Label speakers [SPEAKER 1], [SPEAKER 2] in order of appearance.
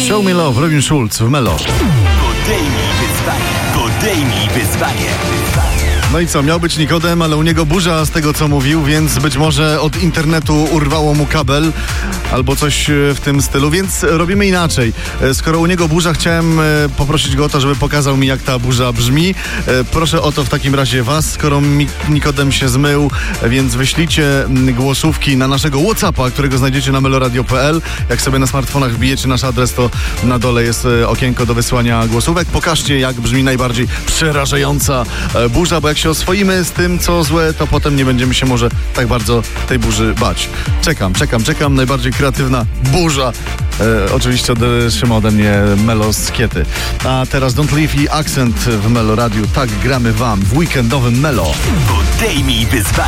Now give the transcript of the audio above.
[SPEAKER 1] Show Me Love, Robin Schulz w Melo.
[SPEAKER 2] Podejmij wyzwanie.
[SPEAKER 1] No i co, miał być Nikodem, ale u niego burza z tego, co mówił, więc być może od internetu urwało mu kabel albo coś w tym stylu, więc robimy inaczej. Skoro u niego burza, chciałem poprosić go o to, żeby pokazał mi, jak ta burza brzmi. Proszę o to w takim razie was, skoro Nikodem się zmył, więc wyślijcie głosówki na naszego WhatsAppa, którego znajdziecie na meloradio.pl. Jak sobie na smartfonach wbijecie nasz adres, to na dole jest okienko do wysłania głosówek. Pokażcie, jak brzmi najbardziej przerażająca burza, bo jak się oswoimy z tym, co złe, to potem nie będziemy się może tak bardzo tej burzy bać. Czekam. Najbardziej kreatywna burza. Oczywiście otrzyma ode mnie Melo z Kiety. A teraz Don't Leave i Accent w Melo Radiu. Tak gramy wam w weekendowym Melo.
[SPEAKER 2] Podejmij wyzwanie.